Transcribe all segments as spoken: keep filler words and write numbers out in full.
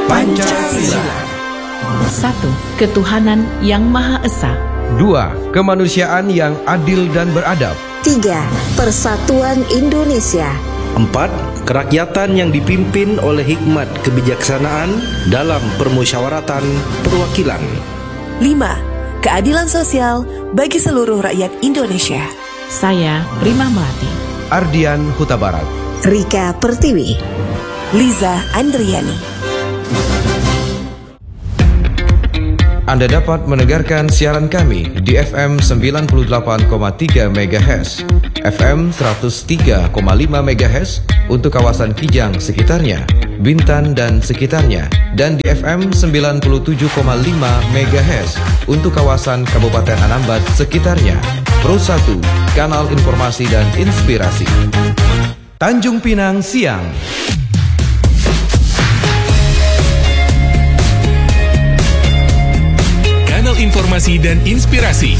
Pancasila. Satu, ketuhanan yang Maha Esa. Dua, kemanusiaan yang adil dan beradab. Tiga, persatuan Indonesia. Empat, kerakyatan yang dipimpin oleh hikmat kebijaksanaan dalam permusyawaratan perwakilan. Lima, keadilan sosial bagi seluruh rakyat Indonesia. Saya Prima Melati. Ardian Huta Barat. Rika Pertiwi. Liza Andriani. Anda dapat mendengarkan siaran kami di F M sembilan puluh delapan koma tiga megahertz, F M seratus tiga koma lima megahertz untuk kawasan Kijang sekitarnya, Bintan dan sekitarnya, dan di F M sembilan puluh tujuh koma lima megahertz untuk kawasan Kabupaten Anambas sekitarnya. Pro satu, kanal informasi dan inspirasi. Tanjung Pinang Siang. Informasi dan inspirasi.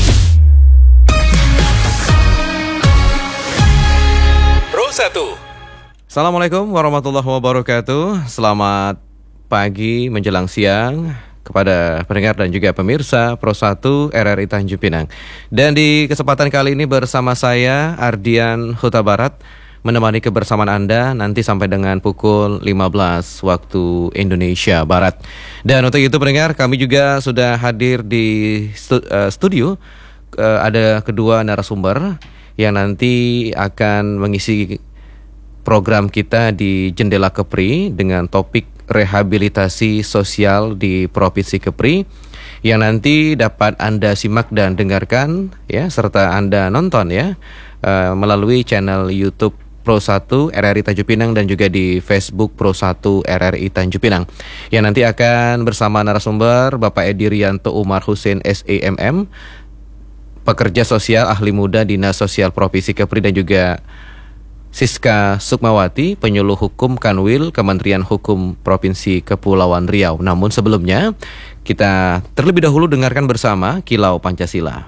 Pro satu. Assalamualaikum warahmatullahi wabarakatuh. Selamat pagi menjelang siang kepada pendengar dan juga pemirsa Pro satu R R I Tanjung Pinang. Dan di kesempatan kali ini bersama saya Ardian Huta Barat menemani kebersamaan Anda nanti sampai dengan pukul lima belas waktu Indonesia Barat. Dan untuk itu pendengar, kami juga sudah hadir di stu- uh, studio. Uh, ada kedua narasumber yang nanti akan mengisi program kita di Jendela Kepri dengan topik rehabilitasi sosial di Provinsi Kepri, yang nanti dapat Anda simak dan dengarkan ya, serta Anda nonton ya uh, melalui channel YouTube Pro satu R R I Tanjung Pinang dan juga di Facebook Pro satu R R I Tanjung Pinang. Yang nanti akan bersama narasumber Bapak Edi Rianto Umar Hussein S E M M, pekerja sosial ahli muda Dinas Sosial Provinsi Kepri, dan juga Siska Sukmawati, penyuluh hukum Kanwil Kementerian Hukum Provinsi Kepulauan Riau. Namun sebelumnya kita terlebih dahulu dengarkan bersama Kilau Pancasila.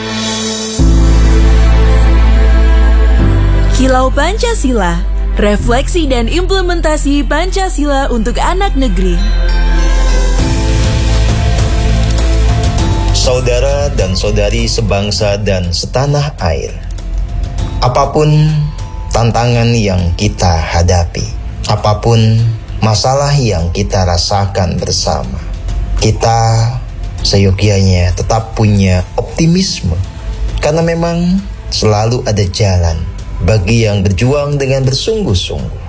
Kilau Pancasila, refleksi dan implementasi Pancasila untuk anak negeri. Saudara dan saudari sebangsa dan setanah air, apapun tantangan yang kita hadapi, apapun masalah yang kita rasakan bersama, kita seyogyanya tetap punya optimisme, karena memang selalu ada jalan bagi yang berjuang dengan bersungguh-sungguh.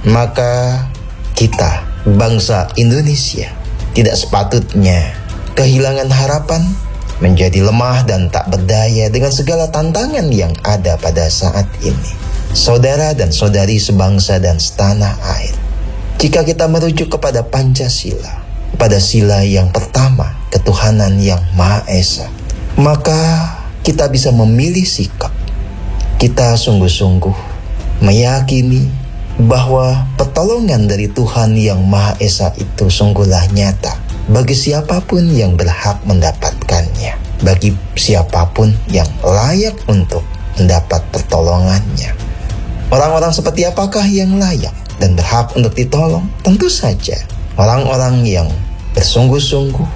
Maka kita, bangsa Indonesia, tidak sepatutnya kehilangan harapan, menjadi lemah dan tak berdaya dengan segala tantangan yang ada pada saat ini. Saudara dan saudari sebangsa dan setanah air, jika kita merujuk kepada Pancasila, pada sila yang pertama, ketuhanan yang Maha Esa, maka kita bisa memilih sikap. Kita sungguh-sungguh meyakini bahwa pertolongan dari Tuhan yang Maha Esa itu sungguhlah nyata bagi siapapun yang berhak mendapatkannya, bagi siapapun yang layak untuk mendapat pertolongannya. Orang-orang seperti apakah yang layak dan berhak untuk ditolong? Tentu saja orang-orang yang bersungguh-sungguh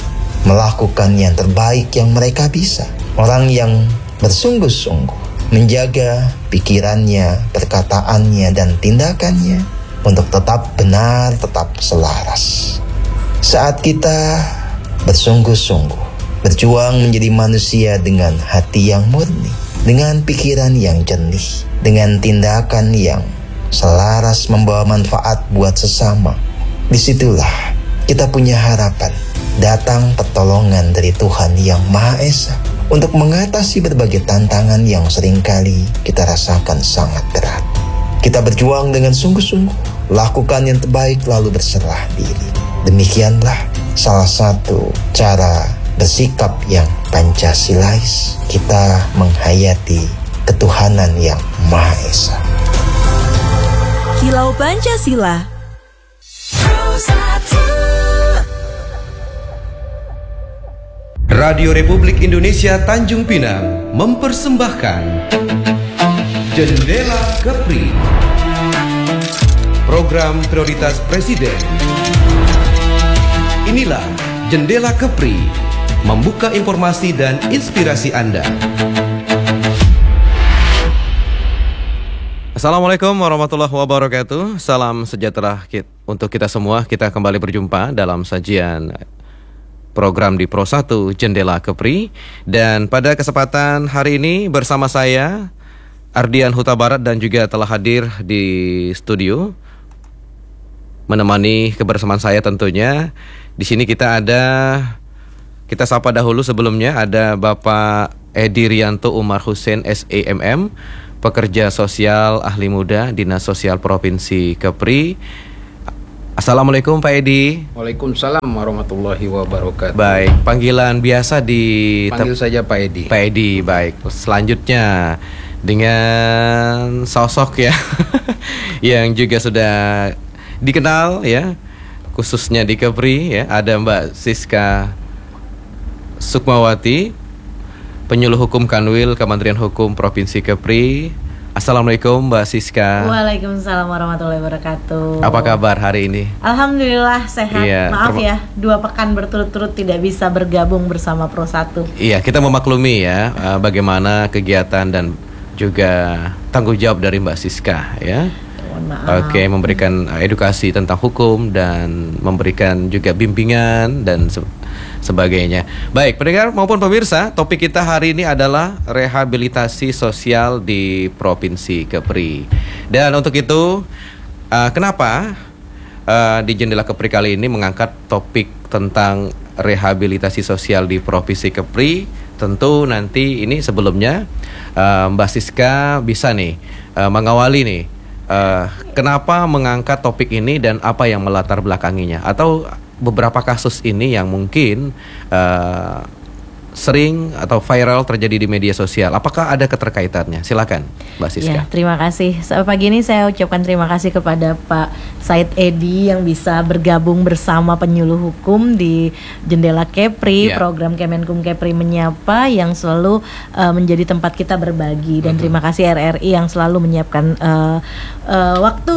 melakukan yang terbaik yang mereka bisa, orang yang bersungguh-sungguh menjaga pikirannya, perkataannya, dan tindakannya untuk tetap benar, tetap selaras. Saat kita bersungguh-sungguh berjuang menjadi manusia dengan hati yang murni, dengan pikiran yang jernih, dengan tindakan yang selaras membawa manfaat buat sesama, disitulah kita punya harapan datang pertolongan dari Tuhan yang Maha Esa untuk mengatasi berbagai tantangan yang seringkali kita rasakan sangat berat. Kita berjuang dengan sungguh-sungguh, lakukan yang terbaik lalu berserah diri. Demikianlah salah satu cara bersikap yang Pancasilais, kita menghayati ketuhanan yang Maha Esa. Kilau Pancasila. Radio Republik Indonesia Tanjung Pinang mempersembahkan Jendela Kepri, program prioritas Presiden. Inilah Jendela Kepri, membuka informasi dan inspirasi Anda. Assalamualaikum warahmatullahi wabarakatuh. Salam sejahtera untuk kita semua. Kita kembali berjumpa dalam sajian program di Pro satu Jendela Kepri. Dan pada kesempatan hari ini bersama saya Ardian Huta Barat dan juga telah hadir di studio menemani kebersamaan saya tentunya. Di sini kita ada, kita sapa dahulu sebelumnya, ada Bapak Edi Rianto Umar Hussein S E M M, pekerja sosial ahli muda Dinas Sosial Provinsi Kepri. Assalamualaikum Pak Edi. Waalaikumsalam warahmatullahi wabarakatuh. Baik, panggilan biasa di Panggil saja Pak Edi. Pak Edi, baik. Selanjutnya dengan sosok ya yang juga sudah dikenal ya, khususnya di Kepri ya, ada Mbak Siska Sukmawati, penyuluh hukum Kanwil Kementerian Hukum Provinsi Kepri. Assalamualaikum Mbak Siska. Waalaikumsalam warahmatullahi wabarakatuh. Apa kabar hari ini? Alhamdulillah sehat. Iya, Maaf terma- ya, dua pekan berturut-turut tidak bisa bergabung bersama Pro satu. Iya, kita memaklumi ya uh, bagaimana kegiatan dan juga tanggung jawab dari Mbak Siska ya. Maaf. Oke, memberikan edukasi tentang hukum dan memberikan juga bimbingan dan se- sebagainya. Baik, pendengar maupun pemirsa, topik kita hari ini adalah rehabilitasi sosial di Provinsi Kepri. Dan untuk itu, uh, kenapa uh, di Jendela Kepri kali ini mengangkat topik tentang rehabilitasi sosial di Provinsi Kepri? Tentu nanti ini sebelumnya uh, Mbak Siska bisa nih uh, mengawali nih. Uh, kenapa mengangkat topik ini dan apa yang melatar belakanginya, atau beberapa kasus ini yang mungkin uh, sering atau viral terjadi di media sosial. Apakah ada keterkaitannya? Silakan Mbak Siska. Ya, terima kasih. Pagi ini saya ucapkan terima kasih kepada Pak Said Edi yang bisa bergabung bersama penyuluh hukum di Jendela Kepri, ya. program Kemenkum Kepri Menyapa yang selalu uh, menjadi tempat kita berbagi. Dan Mm-hmm. terima kasih R R I yang selalu menyiapkan uh, uh, waktu.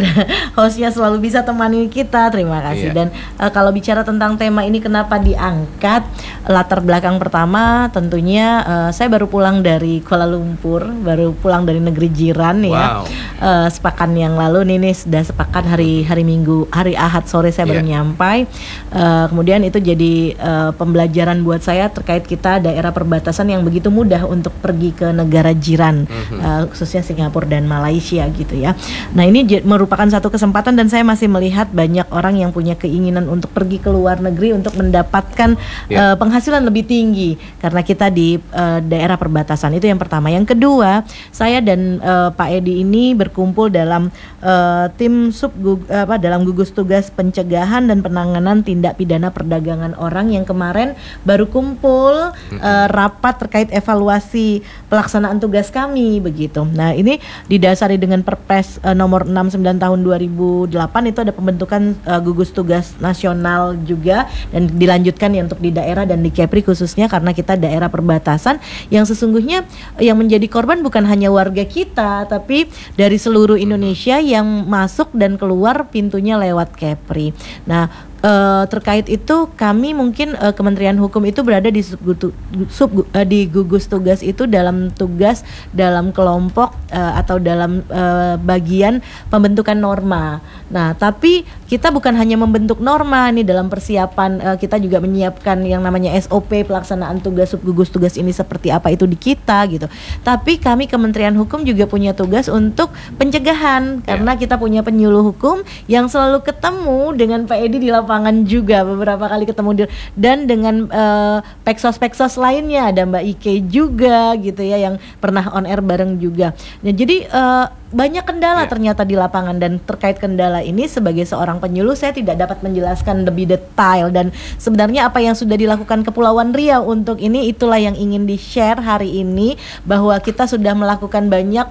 Hostnya selalu bisa temani kita. Terima kasih. Ya. Dan uh, kalau bicara tentang tema ini kenapa diangkat, latar belakang pertama tentunya uh, saya baru pulang dari Kuala Lumpur, baru pulang dari negeri jiran ya. Wow. Uh, sepekan yang lalu nih, nih sudah sepekan hari hari Minggu, hari Ahad sore saya baru Yeah. nyampai. Uh, kemudian itu jadi uh, pembelajaran buat saya terkait kita daerah perbatasan yang begitu mudah untuk pergi ke negara jiran, Mm-hmm. uh, khususnya Singapura dan Malaysia gitu ya. Nah ini j- merupakan satu kesempatan dan saya masih melihat banyak orang yang punya keinginan untuk pergi ke luar negeri untuk mendapatkan Yeah. uh, penghasilan lebih tinggi. Karena kita di uh, daerah perbatasan. Itu yang pertama. Yang kedua, saya dan uh, Pak Edi ini berkumpul dalam uh, tim sub uh, apa dalam gugus tugas pencegahan dan penanganan tindak pidana perdagangan orang yang kemarin baru kumpul uh, rapat terkait evaluasi pelaksanaan tugas kami begitu. Nah, ini didasari dengan Perpres uh, nomor enam puluh sembilan tahun dua ribu delapan, itu ada pembentukan uh, gugus tugas nasional juga dan dilanjutkan ya untuk di daerah dan di Kepri khususnya karena kita daerah perbatasan yang sesungguhnya yang menjadi korban bukan hanya warga kita tapi dari seluruh Indonesia yang masuk dan keluar pintunya lewat Kepri. Nah, Uh, terkait itu kami mungkin uh, Kementerian Hukum itu berada di sub, sub uh, di gugus tugas itu dalam tugas dalam kelompok uh, atau dalam uh, bagian pembentukan norma. Nah, tapi kita bukan hanya membentuk norma nih dalam persiapan, uh, kita juga menyiapkan yang namanya S O P pelaksanaan tugas sub gugus tugas ini seperti apa itu di kita gitu. Tapi kami Kementerian Hukum juga punya tugas untuk pencegahan karena kita punya penyuluh hukum yang selalu ketemu dengan Pak Edi di lapangan lapangan juga beberapa kali ketemu di, dan dengan uh, peksos-peksos lainnya ada Mbak Ike juga gitu ya yang pernah on air bareng juga. Nah, jadi uh, banyak kendala yeah. ternyata di lapangan dan terkait kendala ini sebagai seorang penyuluh saya tidak dapat menjelaskan lebih detail dan sebenarnya apa yang sudah dilakukan Kepulauan Riau untuk ini itulah yang ingin di-share hari ini bahwa kita sudah melakukan banyak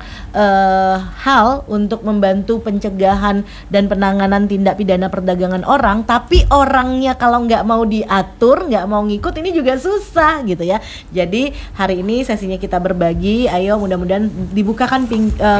uh, hal untuk membantu pencegahan dan penanganan tindak pidana perdagangan orang tapi orangnya kalau nggak mau diatur, nggak mau ngikut ini juga susah gitu ya. Jadi hari ini sesinya kita berbagi, ayo mudah-mudahan dibukakan ping, uh, pintu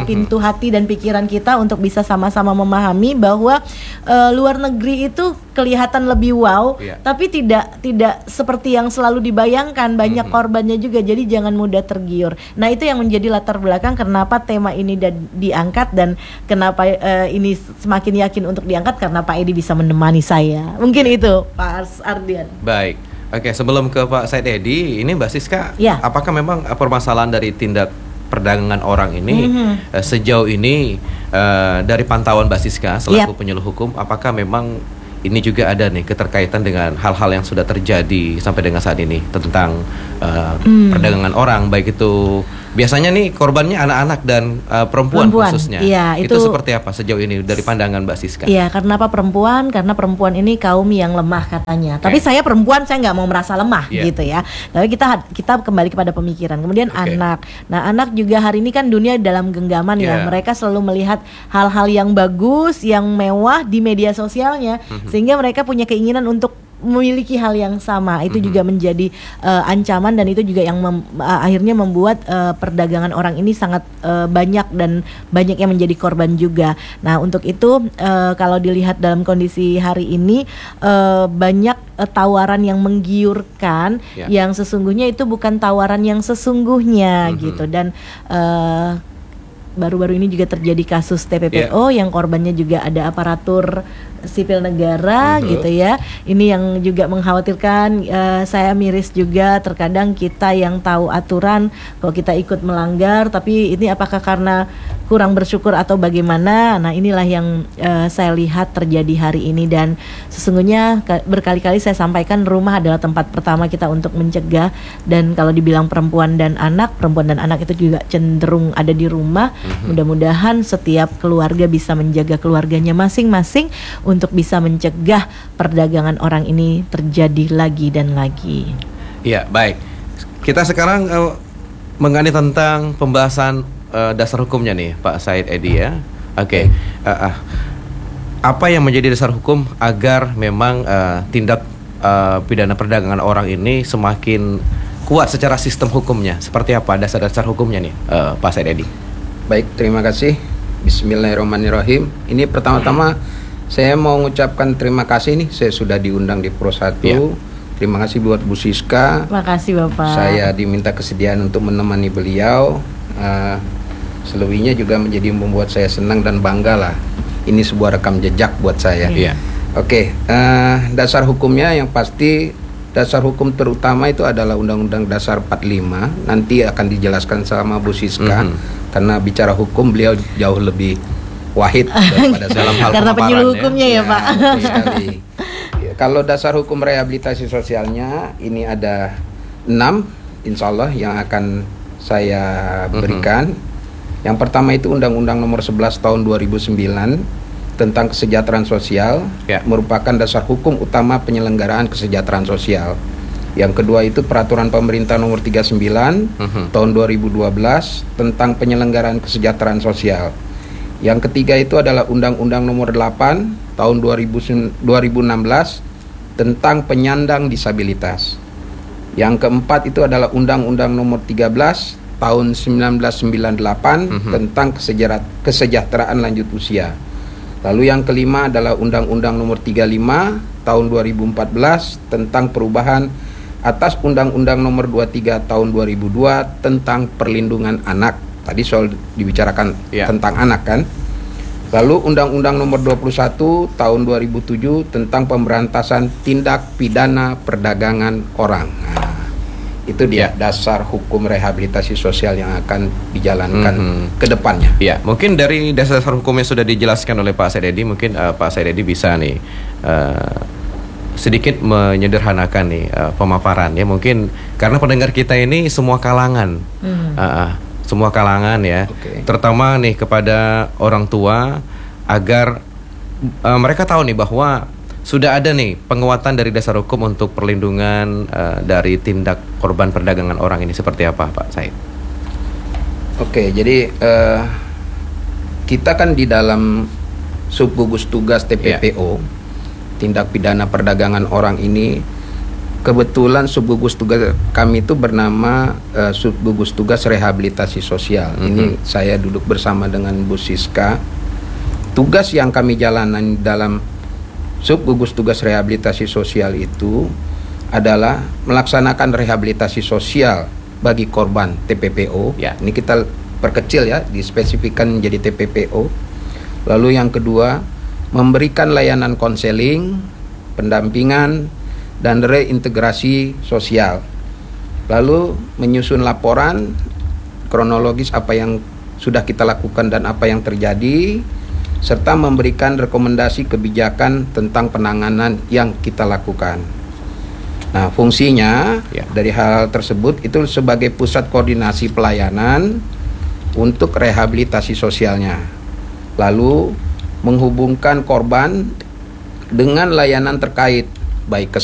hati dan pikiran kita untuk bisa sama-sama memahami bahwa uh, luar negeri itu kelihatan lebih wow, yeah. tapi tidak tidak seperti yang selalu dibayangkan, banyak mm-hmm. korbannya juga, jadi jangan mudah tergiur. Nah itu yang menjadi latar belakang kenapa tema ini da- diangkat dan kenapa uh, ini semakin yakin untuk diangkat, karena Pak Edi bisa menemani saya. Mungkin itu Pak Ardian. Baik. Oke, sebelum ke Pak Said Edi, ini Mbak Siska, ya. apakah memang permasalahan dari tindak perdagangan orang ini mm-hmm. uh, sejauh ini uh, dari pantauan Mbak Siska selaku yep. penyuluh hukum, apakah memang ini juga ada nih keterkaitan dengan hal-hal yang sudah terjadi sampai dengan saat ini tentang uh, mm. perdagangan orang, baik itu biasanya nih korbannya anak-anak dan uh, perempuan, perempuan khususnya. Iya, itu, itu seperti apa sejauh ini dari pandangan Mbak Siska? Iya, karena apa perempuan? Karena perempuan ini kaum yang lemah katanya. Okay. Tapi saya perempuan, saya nggak mau merasa lemah yeah. gitu ya. Tapi kita kita kembali kepada pemikiran. Kemudian okay. anak. Nah, anak juga hari ini kan dunia dalam genggaman yeah. ya. Mereka selalu melihat hal-hal yang bagus, yang mewah di media sosialnya, mm-hmm. sehingga mereka punya keinginan untuk memiliki hal yang sama. Itu mm-hmm. juga menjadi uh, ancaman, dan itu juga yang mem, uh, akhirnya membuat uh, perdagangan orang ini sangat uh, banyak dan banyak yang menjadi korban juga. Nah untuk itu uh, kalau dilihat dalam kondisi hari ini uh, banyak uh, tawaran yang menggiurkan yeah. yang sesungguhnya itu bukan tawaran yang sesungguhnya mm-hmm. gitu. Dan uh, baru-baru ini juga terjadi kasus T P P O yeah. yang korbannya juga ada aparatur sipil negara, mm-hmm. gitu ya. Ini yang juga mengkhawatirkan. uh, Saya miris juga terkadang kita yang tahu aturan kalau kita ikut melanggar, tapi ini apakah karena kurang bersyukur atau bagaimana? Nah inilah yang uh, saya lihat terjadi hari ini. Dan sesungguhnya berkali-kali saya sampaikan, rumah adalah tempat pertama kita untuk mencegah. Dan kalau dibilang perempuan dan anak, perempuan dan anak itu juga cenderung ada di rumah. mm-hmm. Mudah-mudahan setiap keluarga bisa menjaga keluarganya masing-masing untuk bisa mencegah perdagangan orang ini terjadi lagi dan lagi. Iya, baik. Kita sekarang uh, mengenai tentang pembahasan uh, dasar hukumnya nih, Pak Said Edi ya. Oke. Okay. Uh, uh, apa yang menjadi dasar hukum agar memang uh, tindak uh, pidana perdagangan orang ini semakin kuat secara sistem hukumnya? Seperti apa dasar-dasar hukumnya nih, uh, Pak Said Edi? Baik, terima kasih. Bismillahirrahmanirrahim. Ini pertama-tama saya mau mengucapkan terima kasih nih, saya sudah diundang di Pro satu. Ya. Terima kasih buat Bu Siska. Terima kasih Bapak. Saya diminta kesediaan untuk menemani beliau. Uh, selebihnya juga menjadi membuat saya senang dan bangga lah. Ini sebuah rekam jejak buat saya. Ya. Oke, okay, uh, dasar hukumnya yang pasti, dasar hukum terutama itu adalah Undang-Undang Dasar empat puluh lima. Nanti akan dijelaskan sama Bu Siska. Mm-hmm. Karena bicara hukum beliau jauh lebih wahid daripada dalam hal karena penyuluh hukumnya ya, ya Pak. Sekali. Kalau dasar hukum rehabilitasi sosialnya ini ada enam, insya Allah yang akan saya berikan. Mm-hmm. Yang pertama itu Undang-Undang Nomor sebelas Tahun dua ribu sembilan tentang kesejahteraan sosial, yeah. merupakan dasar hukum utama penyelenggaraan kesejahteraan sosial. Yang kedua itu Peraturan Pemerintah Nomor tiga puluh sembilan mm-hmm. Tahun dua ribu dua belas tentang penyelenggaraan kesejahteraan sosial. Yang ketiga itu adalah Undang-Undang Nomor delapan Tahun dua ribu enam belas tentang penyandang disabilitas. Yang keempat itu adalah Undang-Undang Nomor tiga belas Tahun seribu sembilan ratus sembilan puluh delapan mm-hmm. tentang kesejahteraan lanjut usia. Lalu yang kelima adalah Undang-Undang Nomor tiga puluh lima Tahun dua ribu empat belas tentang perubahan atas Undang-Undang Nomor dua puluh tiga Tahun dua ribu dua tentang perlindungan anak. Tadi soal dibicarakan yeah. tentang anak kan. Lalu Undang-Undang Nomor dua puluh satu Tahun dua ribu tujuh tentang pemberantasan tindak pidana perdagangan orang. Nah, itu dia yeah. dasar hukum rehabilitasi sosial yang akan dijalankan mm-hmm. ke depannya. Ya, yeah. mungkin dari dasar hukum yang sudah dijelaskan oleh Pak Said Edi, mungkin uh, Pak Said Edi bisa nih uh, sedikit menyederhanakan nih uh, pemaparan ya, mungkin karena pendengar kita ini semua kalangan. Mm. Uh, uh, semua kalangan ya, okay. terutama nih kepada orang tua agar uh, mereka tahu nih bahwa sudah ada nih penguatan dari dasar hukum untuk perlindungan uh, dari tindak korban perdagangan orang ini seperti apa, Pak Said? Oke, okay, jadi uh, kita kan di dalam subgugus tugas T P P O, yeah. tindak pidana perdagangan orang ini, kebetulan subgugus tugas kami itu bernama uh, subgugus tugas rehabilitasi sosial. Mm-hmm. Ini saya duduk bersama dengan Bu Siska. Tugas yang kami jalankan dalam subgugus tugas rehabilitasi sosial itu adalah melaksanakan rehabilitasi sosial bagi korban T P P O. Ya. Ini kita perkecil ya, dispesifikkan menjadi T P P O. Lalu yang kedua, memberikan layanan konseling, pendampingan, dan reintegrasi sosial. Lalu menyusun laporan kronologis apa yang sudah kita lakukan dan apa yang terjadi, serta memberikan rekomendasi kebijakan tentang penanganan yang kita lakukan. Nah, fungsinya ya. Dari hal tersebut itu sebagai pusat koordinasi pelayanan untuk rehabilitasi sosialnya. Lalu menghubungkan korban dengan layanan terkait, baik